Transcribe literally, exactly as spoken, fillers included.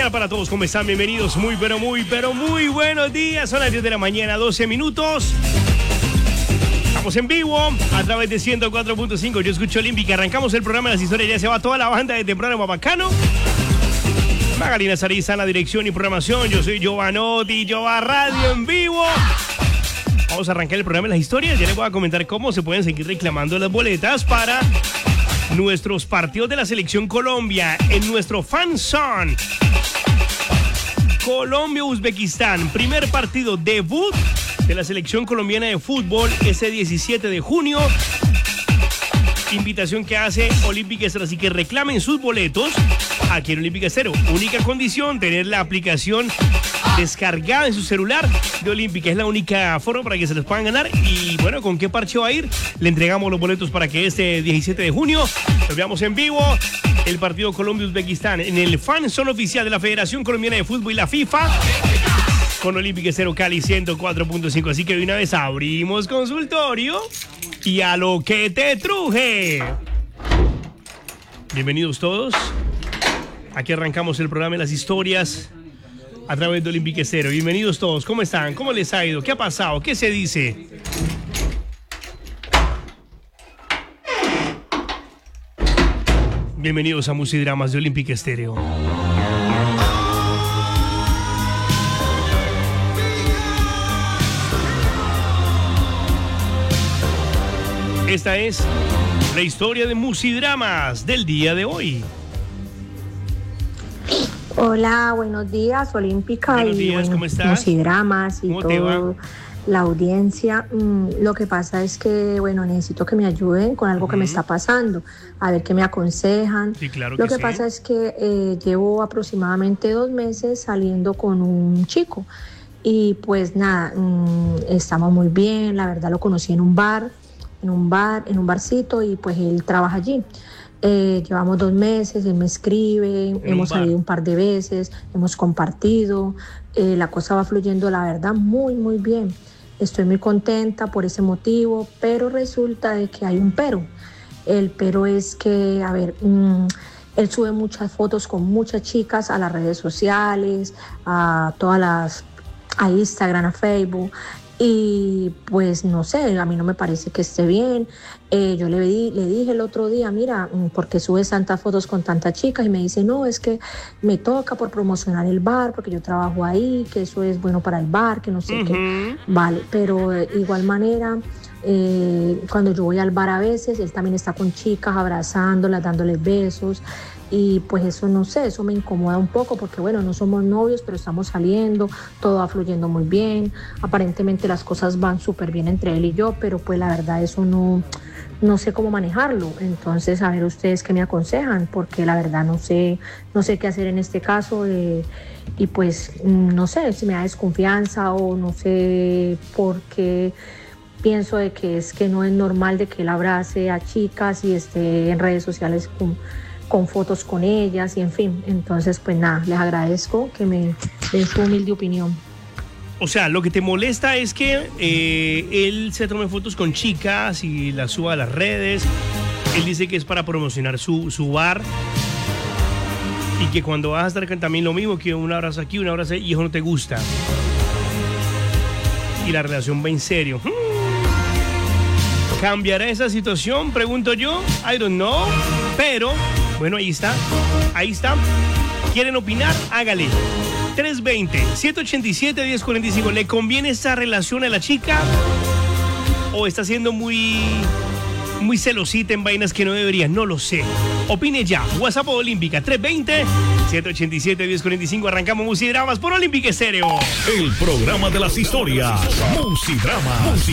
mañana para todos, ¿cómo están? Bienvenidos, muy pero muy pero muy buenos días. Son las diez de la mañana, doce minutos. Estamos en vivo a través de ciento cuatro punto cinco. Yo escucho Olímpica. Arrancamos el programa de las historias. Ya se va toda la banda de temprano Babacano. Magalina Sariza en la dirección y programación. Yo soy Giovanotti, Giova Radio en vivo. Vamos a arrancar el programa de las historias. Ya les voy a comentar cómo se pueden seguir reclamando las boletas para nuestros partidos de la Selección Colombia en nuestro Fan Zone. Colombia-Uzbekistán, primer partido debut de la Selección Colombiana de Fútbol ese diecisiete de junio. Invitación que hace Olímpica Estéreo, así que reclamen sus boletos aquí en Olímpica Estéreo. Única condición, tener la aplicación descargada en su celular de Olímpica. Es la única forma para que se les puedan ganar. Y bueno, ¿con qué parche va a ir? Le entregamos los boletos para que este diecisiete de junio nos veamos en vivo el partido Colombia-Uzbekistán en el Fan Zone oficial de la Federación Colombiana de Fútbol y la FIFA con Olímpica Estéreo Cali ciento cuatro punto cinco. Así que de una vez abrimos consultorio y a lo que te truje. Bienvenidos todos. Aquí arrancamos el programa de las historias a través de Olímpica Estéreo. Bienvenidos todos. ¿Cómo están? ¿Cómo les ha ido? ¿Qué ha pasado? ¿Qué se dice? Bienvenidos a Musidramas de Olímpica Estéreo. Esta es la historia de Musidramas del día de hoy. Hola, buenos días, Olímpica. Buenos y días, bueno, ¿cómo estás? Musidramas y ¿Cómo te toda va? la audiencia. Mm, lo que pasa es que, bueno, necesito que me ayuden con algo uh-huh. que me está pasando, a ver qué me aconsejan. Sí, claro lo que que sí. pasa es que eh, llevo aproximadamente dos meses saliendo con un chico y pues nada, mm, estamos muy bien. La verdad lo conocí en un bar, en un bar, en un barcito y pues él trabaja allí. Eh, llevamos dos meses, él me escribe, en hemos un salido un par de veces, hemos compartido, eh, la cosa va fluyendo, la verdad, muy, muy bien. Estoy muy contenta por ese motivo, pero resulta de que hay un pero. El pero es que, a ver, mmm, él sube muchas fotos con muchas chicas a las redes sociales, a todas las, a Instagram, a Facebook. Y pues no sé, a mí no me parece que esté bien. Eh, yo le, di, le dije el otro día, mira, ¿por qué subes tantas fotos con tantas chicas? Y me dice, no, es que me toca por promocionar el bar, porque yo trabajo ahí, que eso es bueno para el bar, que no sé uh-huh. qué. Vale, pero de igual manera, eh, cuando yo voy al bar a veces, él también está con chicas, abrazándolas, dándoles besos. Y pues eso no sé, eso me incomoda un poco porque bueno, no somos novios, pero estamos saliendo, todo va fluyendo muy bien, aparentemente las cosas van súper bien entre él y yo, pero pues la verdad eso no, no sé cómo manejarlo. Entonces a ver ustedes qué me aconsejan, porque la verdad no sé, no sé qué hacer en este caso eh, y pues no sé si me da desconfianza o no sé por qué. Pienso de que es que no es normal de que él abrace a chicas y esté en redes sociales con con fotos con ellas y en fin, entonces pues nada, les agradezco que me den su humilde opinión. O sea, lo que te molesta es que eh, él se tome fotos con chicas y las suba a las redes. Él dice que es para promocionar su, su bar y que cuando vas a estar con también lo mismo, que un abrazo aquí, un abrazo ahí, y eso no te gusta. Y la relación va en serio. ¿Cambiará esa situación? Pregunto yo. I don't know. Pero, bueno, ahí está. Ahí está. ¿Quieren opinar? Hágale. tres dos cero, siete ocho siete, uno cero cuatro cinco. ¿Le conviene esta relación a la chica? ¿O está siendo muy, muy celosita en vainas que no debería? No lo sé. Opine ya. WhatsApp Olímpica tres dos cero, siete ocho siete, uno cero cuatro cinco. Arrancamos Musidramas por Olímpica Estéreo. El programa de las historias. Musidramas.